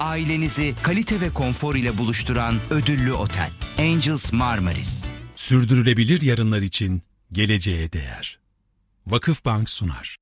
Ailenizi kalite ve konfor ile buluşturan ödüllü otel. Angels Marmaris. Sürdürülebilir yarınlar için geleceğe değer. Vakıfbank sunar.